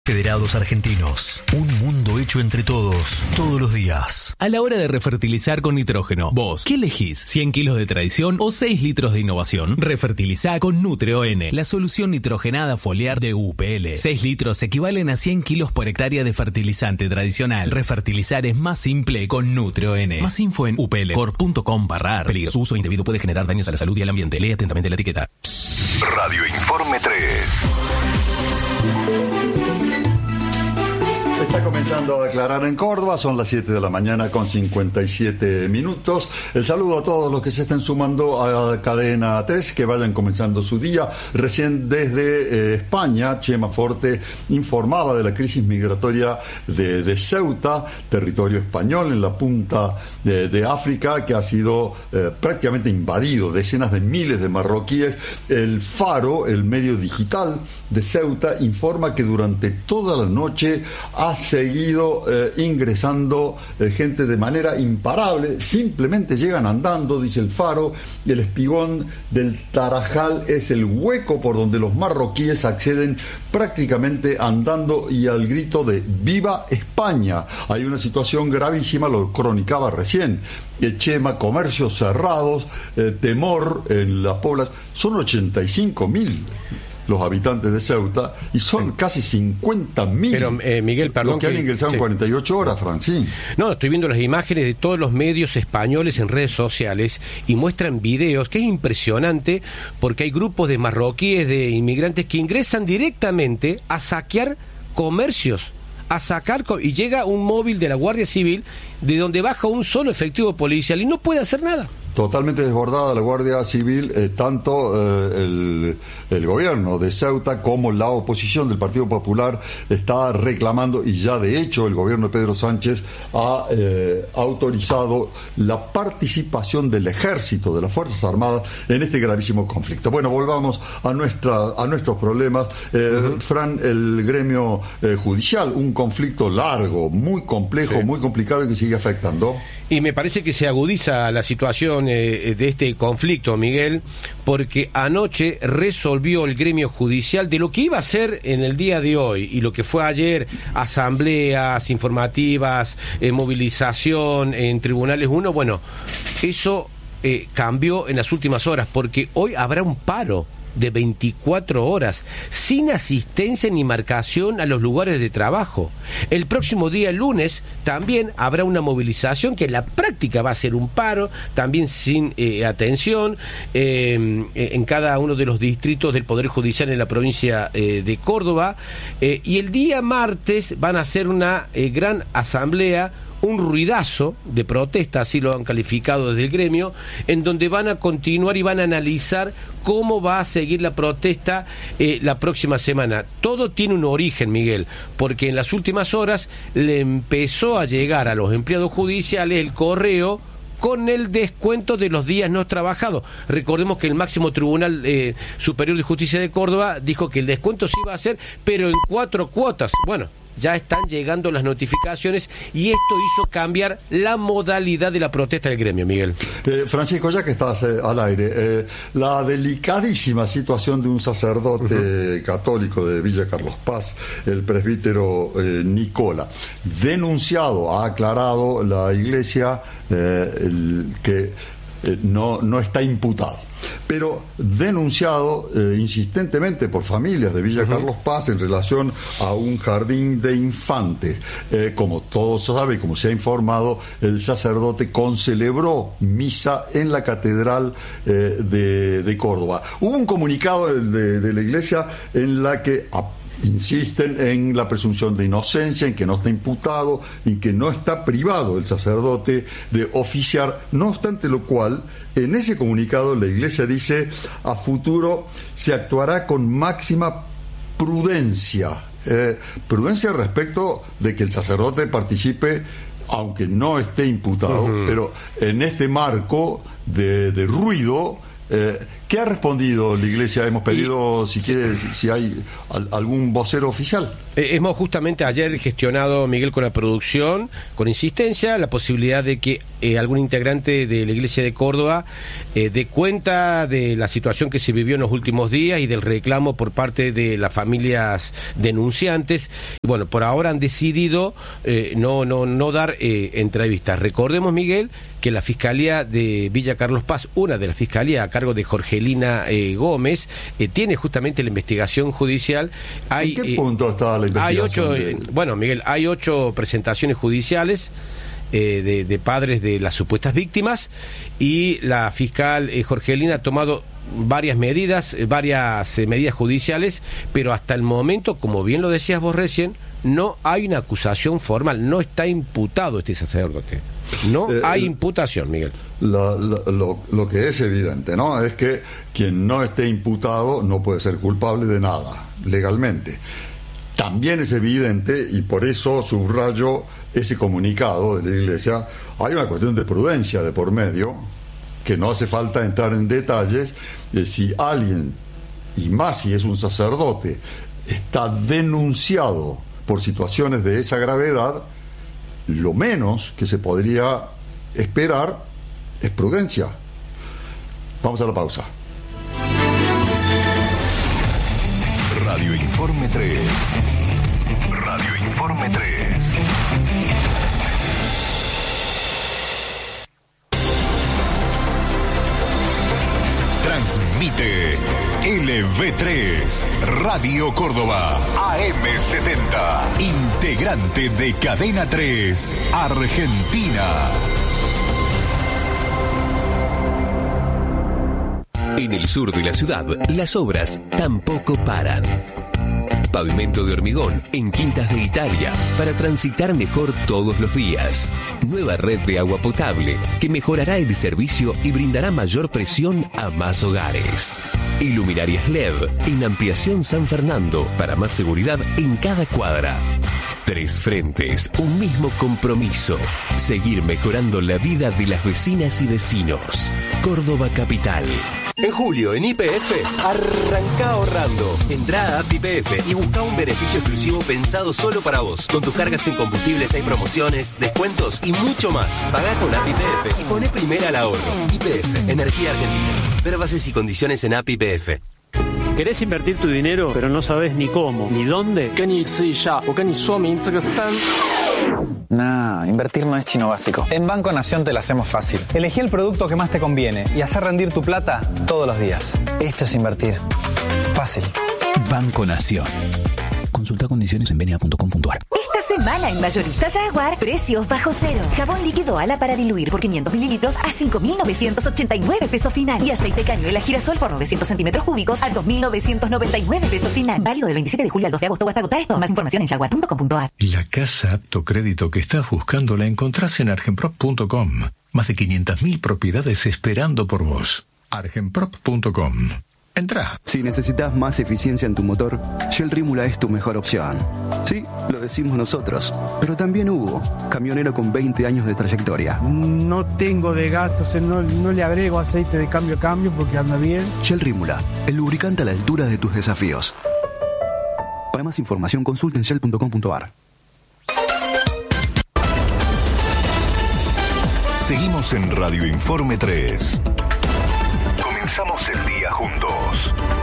Federados Argentinos, un mundo hecho entre todos, todos los días. A la hora de refertilizar con nitrógeno, vos, ¿qué elegís? ¿100 kilos de tradición o 6 litros de innovación? Refertilizá con Nutrio-N, la solución nitrogenada foliar de UPL. 6 litros equivalen a 100 kilos por hectárea de fertilizante tradicional. Refertilizar es más simple con Nutrio-N. Más info en uplcorp.com/ar. Peligro, su uso indebido puede generar daños a la salud y al ambiente. Lee atentamente la etiqueta. Radio Informe 3. Está comenzando a aclarar en Córdoba, son las 7 de la mañana con 57 minutos. El saludo a todos los que se estén sumando a Cadena 3, que vayan comenzando su día. Recién desde España, Chema Forte informaba de la crisis migratoria de Ceuta, territorio español en la punta de África, que ha sido prácticamente invadido, decenas de miles de marroquíes. El Faro, el medio digital de Ceuta, informa que durante toda la noche ha seguido ingresando gente de manera imparable, simplemente llegan andando, dice el Faro, y el espigón del Tarajal es el hueco por donde los marroquíes acceden prácticamente andando y al grito de ¡Viva España! Hay una situación gravísima, lo cronicaba recién. Chema, comercios cerrados, temor en la población. Son 85.000 los habitantes de Ceuta y son casi 50.000. Pero Miguel, perdón, los que han ingresado en 48 horas, Francín. No, estoy viendo las imágenes de todos los medios españoles en redes sociales y muestran videos que es impresionante porque hay grupos de marroquíes, de inmigrantes que ingresan directamente a saquear comercios, y llega un móvil de la Guardia Civil de donde baja un solo efectivo policial y no puede hacer nada. Totalmente desbordada la Guardia Civil, tanto el gobierno de Ceuta como la oposición del Partido Popular está reclamando, y ya de hecho el gobierno de Pedro Sánchez ha autorizado la participación del ejército, de las Fuerzas Armadas en este gravísimo conflicto. Bueno, volvamos a nuestros problemas. Fran, el gremio judicial, un conflicto largo, muy complejo, sí, muy complicado y que sigue afectando. Y me parece que se agudiza la situación de este conflicto, Miguel, porque anoche resolvió el gremio judicial de lo que iba a ser en el día de hoy y lo que fue ayer, asambleas informativas, movilización en tribunales 1, bueno, eso cambió en las últimas horas, porque hoy habrá un paro de 24 horas, sin asistencia ni marcación a los lugares de trabajo. El próximo día, el lunes, también habrá una movilización que en la práctica va a ser un paro, también sin atención, en cada uno de los distritos del Poder Judicial en la provincia de Córdoba, y el día martes van a hacer una gran asamblea, un ruidazo de protesta, así lo han calificado desde el gremio, en donde van a continuar y van a analizar cómo va a seguir la protesta la próxima semana. Todo tiene un origen, Miguel, porque en las últimas horas le empezó a llegar a los empleados judiciales el correo con el descuento de los días no trabajados. Recordemos que el máximo Tribunal Superior de Justicia de Córdoba dijo que el descuento se iba a hacer, pero en 4 cuotas. Bueno, ya están llegando las notificaciones y esto hizo cambiar la modalidad de la protesta del gremio, Miguel. Francisco, ya que estás al aire, la delicadísima situación de un sacerdote católico de Villa Carlos Paz, el presbítero Nicola, denunciado, ha aclarado la Iglesia que no está imputado, pero denunciado insistentemente por familias de Villa Carlos Paz en relación a un jardín de infantes. Como todos saben, como se ha informado, el sacerdote concelebró misa en la Catedral de Córdoba. Hubo un comunicado de la Iglesia en la que insisten en la presunción de inocencia, en que no está imputado, en que no está privado el sacerdote de oficiar, no obstante lo cual, en ese comunicado la Iglesia dice: a futuro se actuará con máxima prudencia, prudencia respecto de que el sacerdote participe, aunque no esté imputado, pero en este marco de ruido ¿Qué ha respondido la Iglesia? Hemos pedido, si hay algún vocero oficial. Hemos justamente ayer gestionado, Miguel, con la producción, con insistencia, la posibilidad de que algún integrante de la Iglesia de Córdoba dé cuenta de la situación que se vivió en los últimos días y del reclamo por parte de las familias denunciantes. Y bueno, por ahora han decidido no dar entrevistas. Recordemos, Miguel, que la Fiscalía de Villa Carlos Paz, una de las fiscalías a cargo de Jorgelina Gómez, tiene justamente la investigación judicial. ¿En qué punto está la investigación? Bueno, Miguel, hay 8 presentaciones judiciales de padres de las supuestas víctimas, y la fiscal Jorgelina ha tomado varias medidas judiciales, pero hasta el momento, como bien lo decías vos recién, no hay una acusación formal, no está imputado este sacerdote. No hay imputación, Miguel. Lo que es evidente, ¿no?, es que quien no esté imputado no puede ser culpable de nada, legalmente. También es evidente, y por eso subrayo ese comunicado de la Iglesia, hay una cuestión de prudencia de por medio, que no hace falta entrar en detalles. Si alguien, y más si es un sacerdote, está denunciado por situaciones de esa gravedad, lo menos que se podría esperar es prudencia. Vamos a la pausa. Radio Informe 3. Radio Informe 3. Transmite LV3 Radio Córdoba AM70, integrante de Cadena 3 Argentina. En el sur de la ciudad, las obras tampoco paran. Pavimento de hormigón en Quintas de Italia para transitar mejor todos los días. Nueva red de agua potable que mejorará el servicio y brindará mayor presión a más hogares. Iluminarias LED en Ampliación San Fernando para más seguridad en cada cuadra. 3 frentes, un mismo compromiso. Seguir mejorando la vida de las vecinas y vecinos. Córdoba Capital. En julio, en YPF, arranca ahorrando. Entrá a App YPF y busca un beneficio exclusivo pensado solo para vos. Con tus cargas en combustibles hay promociones, descuentos y mucho más. Pagá con App YPF y poné primera al ahorro. YPF, Energía Argentina. Ver bases y condiciones en App YPF. ¿Querés invertir tu dinero, pero no sabes ni cómo, ni dónde? Nah, invertir no es chino básico. En Banco Nación te la hacemos fácil. Elegí el producto que más te conviene y hacer rendir tu plata todos los días. Esto es invertir. Fácil. Banco Nación. Consulta condiciones en benia.com.ar. Esta semana en Mayorista Jaguar, precios bajo cero. Jabón líquido Ala para diluir por 500 mililitros a 5.989 pesos final. Y aceite cañuela girasol por 900 centímetros cúbicos a 2.999 pesos final. Válido del 27 de julio al 2 de agosto o hasta agotar esto. Más información en jaguar.com.ar. La casa apto crédito que estás buscando la encontrás en argenprop.com. Más de 500.000 propiedades esperando por vos. argenprop.com. Entra. Si necesitas más eficiencia en tu motor, Shell Rímula es tu mejor opción. Sí, lo decimos nosotros, pero también Hugo, camionero con 20 años de trayectoria. No tengo de gastos, no le agrego aceite de cambio a cambio porque anda bien. Shell Rímula, el lubricante a la altura de tus desafíos. Para más información consulta en shell.com.ar. Seguimos en Radio Informe 3. Comenzamos el día juntos.